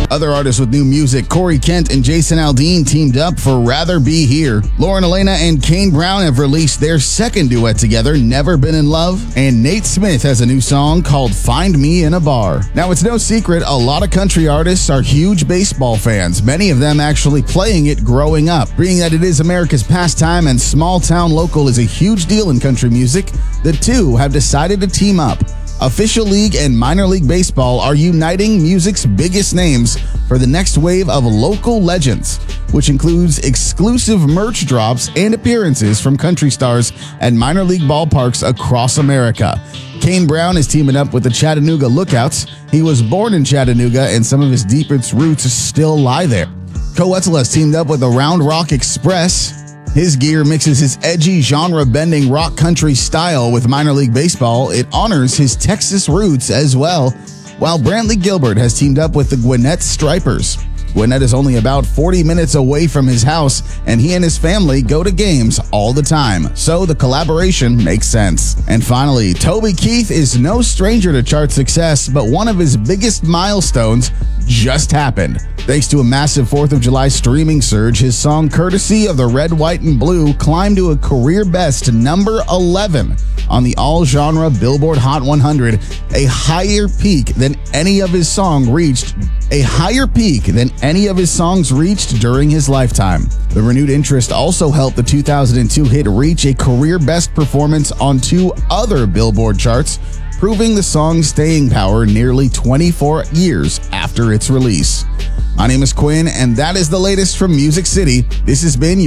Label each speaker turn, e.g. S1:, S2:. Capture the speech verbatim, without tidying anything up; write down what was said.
S1: Other artists with new music, Corey Kent and Jason Aldean teamed up for Rather Be Here. Lauren Elena and Kane Brown have released their second duet together, Never Been in Love. And Nate Smith has a new song called Find Me in a Bar. Now, it's no secret, a lot of country artists are huge baseball fans, many of them actually playing it growing up. Being that it is America's pastime and small town local is a huge deal in country music, the two have decided to team up. Official League and Minor League Baseball are uniting music's biggest names for the next wave of local legends, which includes exclusive merch drops and appearances from country stars at minor league ballparks across America. Kane Brown is teaming up with the Chattanooga Lookouts. He was born in Chattanooga, and some of his deepest roots still lie there. Coetzel has teamed up with the Round Rock Express. His gear mixes his edgy, genre-bending rock country style with minor league baseball. It honors his Texas roots as well, while Brantley Gilbert has teamed up with the Gwinnett Stripers. Gwinnett is only about forty minutes away from his house, and he and his family go to games all the time, so the collaboration makes sense. And finally, Toby Keith is no stranger to chart success, but one of his biggest milestones just happened. Thanks to a massive fourth of July streaming surge, his song Courtesy of the Red, White, and Blue climbed to a career-best number eleven on the all-genre Billboard Hot one hundred, a higher peak than any of his song reached, a higher peak than any of his songs reached during his lifetime. The renewed interest also helped the two thousand two hit reach a career-best performance on two other Billboard charts, proving the song's staying power nearly twenty-four years after its release. My name is Quinn, and that is the latest from Music City. This has been your